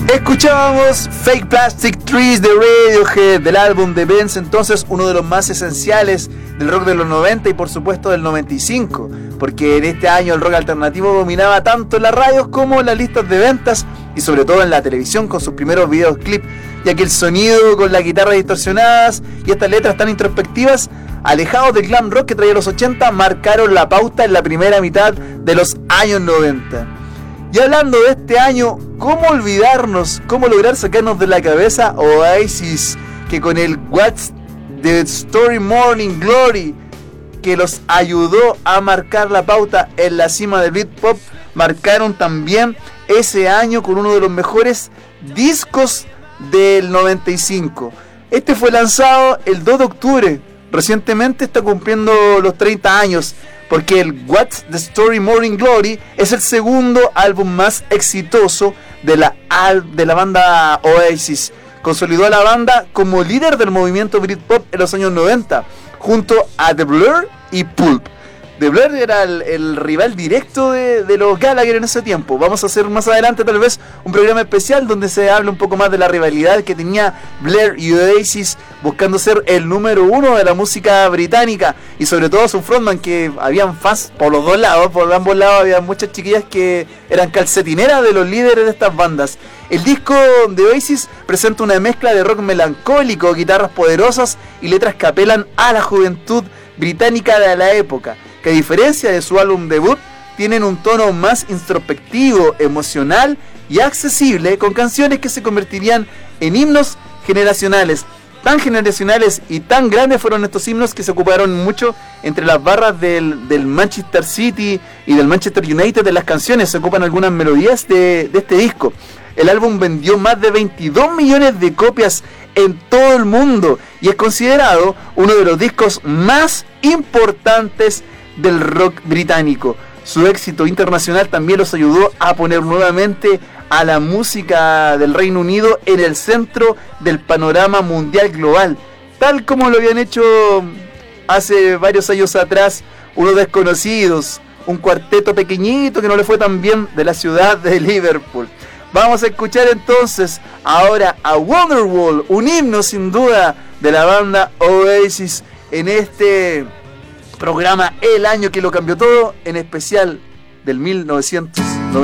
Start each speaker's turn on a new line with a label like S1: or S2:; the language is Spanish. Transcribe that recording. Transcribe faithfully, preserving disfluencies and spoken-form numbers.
S1: Escuchábamos Fake Plastic Trees de Radiohead, del álbum The Bends, entonces uno de los más esenciales del rock de los noventa y por supuesto del noventa y cinco, porque en este año el rock alternativo dominaba tanto en las radios como en las listas de ventas y sobre todo en la televisión con sus primeros videoclips, ya que el sonido con las guitarras distorsionadas y estas letras tan introspectivas, alejados del glam rock que traía los ochenta, marcaron la pauta en la primera mitad de los años noventa. Y hablando de este año, ¿cómo olvidarnos, cómo lograr sacarnos de la cabeza Oasis, que con el What's the Story Morning Glory, que los ayudó a marcar la pauta en la cima del Britpop, marcaron también ese año con uno de los mejores discos del noventa y cinco? Este fue lanzado el dos de octubre, recientemente está cumpliendo los treinta años, porque el What's the Story Morning Glory es el segundo álbum más exitoso de la, de la banda Oasis. Consolidó a la banda como líder del movimiento Britpop en los años noventa, junto a The Blur y Pulp. The Blur era el, el rival directo de, de los Gallagher en ese tiempo. Vamos a hacer más adelante tal vez un programa especial donde se hable un poco más de la rivalidad que tenía Blur y Oasis, buscando ser el número uno de la música británica, y sobre todo su frontman, que habían fans por los dos lados, por ambos lados había muchas chiquillas que eran calcetineras de los líderes de estas bandas. El disco de Oasis presenta una mezcla de rock melancólico, guitarras poderosas y letras que apelan a la juventud británica de la época, que a diferencia de su álbum debut, tienen un tono más introspectivo, emocional y accesible, con canciones que se convertirían en himnos generacionales. Tan generacionales y tan grandes fueron estos himnos que se ocuparon mucho entre las barras del, del Manchester City y del Manchester United de las canciones. Se ocupan algunas melodías de, de este disco. El álbum vendió más de veintidós millones de copias en todo el mundo y es considerado uno de los discos más importantes del rock británico. Su éxito internacional también los ayudó a poner nuevamente a la música del Reino Unido en el centro del panorama mundial global, tal como lo habían hecho hace varios años atrás unos desconocidos, un cuarteto pequeñito que no le fue tan bien de la ciudad de Liverpool. Vamos a escuchar entonces ahora a Wonderwall, un himno sin duda de la banda Oasis en este programa El Año que lo cambió todo, en especial del mil novecientos